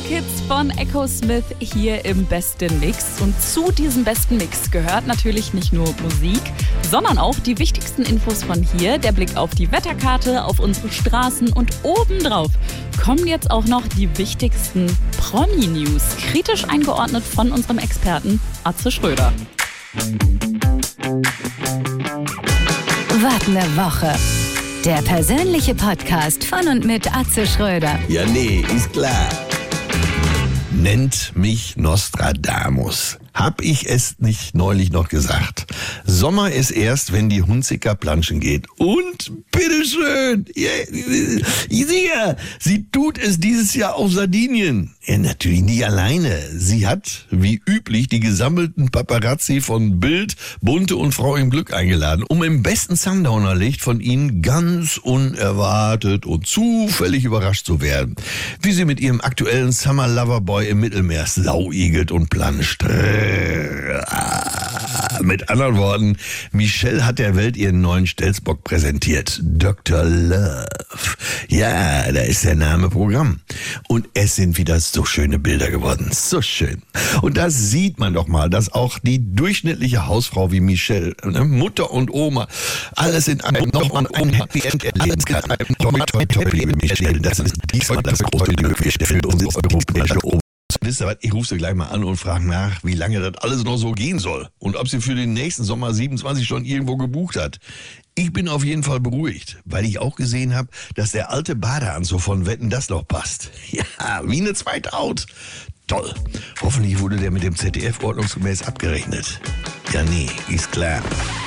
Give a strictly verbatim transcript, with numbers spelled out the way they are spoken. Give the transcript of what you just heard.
Kids von Echo Smith hier im besten Mix. Und zu diesem besten Mix gehört natürlich nicht nur Musik, sondern auch die wichtigsten Infos von hier, der Blick auf die Wetterkarte, auf unsere Straßen und obendrauf kommen jetzt auch noch die wichtigsten Promi-News, kritisch eingeordnet von unserem Experten Atze Schröder. Wart eine Woche. Der persönliche Podcast von und mit Atze Schröder. Ja, nee, ist klar. Nennt mich Nostradamus. Hab ich es nicht neulich noch gesagt? Sommer ist erst, wenn die Hunziker planschen geht. Und bitteschön, ja, sie tut es dieses Jahr auf Sardinien. Ja, natürlich nicht alleine. Sie hat, wie üblich, die gesammelten Paparazzi von Bild, Bunte und Frau im Glück eingeladen, um im besten Sundowner-Licht von ihnen ganz unerwartet und zufällig überrascht zu werden. Wie sie mit ihrem aktuellen Summer Lover Boy im Mittelmeer sauigelt und planscht. Mit anderen Worten, Michelle hat der Welt ihren neuen Stelzbock präsentiert. Doktor Love. Ja, da ist der Name Programm. Und es sind wieder so schöne Bilder geworden. So schön. Und da sieht man doch mal, dass auch die durchschnittliche Hausfrau wie Michelle, ne, Mutter und Oma, alles in einem nochmal ein Happy End erleben kann. Toi, toi, toi, liebe Michelle, das ist diesmal das große Glück. Wir stellen uns auf europäische Ober. Wisst ihr was, ich rufe sie gleich mal an und frage nach, wie lange das alles noch so gehen soll. Und ob sie für den nächsten Sommer siebenundzwanzig schon irgendwo gebucht hat. Ich bin auf jeden Fall beruhigt, weil ich auch gesehen habe, dass der alte Badeanzug von Wetten, das noch passt. Ja, wie eine zweite Haut. Toll. Hoffentlich wurde der mit dem Z D F ordnungsgemäß abgerechnet. Ja, nee, ist klar.